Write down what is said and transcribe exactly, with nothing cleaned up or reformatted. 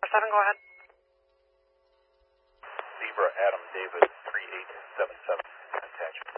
seven, go ahead. Zebra Adam David three eight seven seven, attachment.